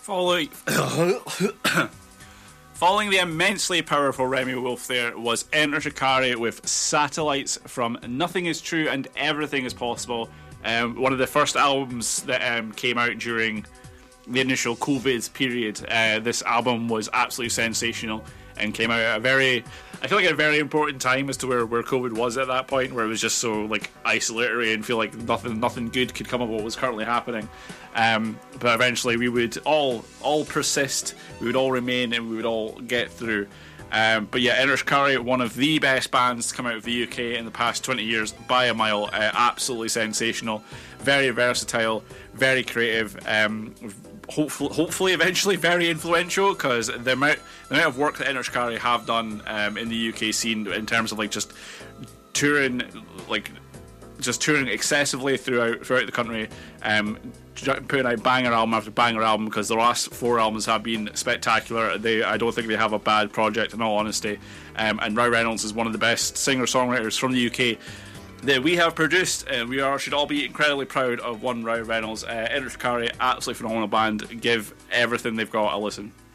Following Following the immensely powerful Remy Wolf there was Enter Shikari with Satellites from Nothing Is True and Everything Is Possible. One of the first albums that came out during the initial COVID period. This album was absolutely sensational and came out at I feel like at a very important time as to where COVID was at that point, where it was just so like isolatory and feel like nothing good could come of what was currently happening. But eventually we would all persist, we would all remain, and we would all get through. But yeah, Enter Shikari, one of the best bands to come out of the UK in the past 20 years by a mile. Absolutely sensational, very versatile, very creative. Hopefully eventually very influential, because the amount of work that Enter Shikari have done in the UK scene in terms of just touring excessively throughout the country, putting out banger album after banger album, because the last 4 albums have been spectacular. I don't think they have a bad project, in all honesty. And Roy Reynolds is one of the best singer-songwriters from the UK that we have produced, and we should all be incredibly proud of one Roy Reynolds. Enter Shikari, absolutely phenomenal band. Give everything they've got a listen.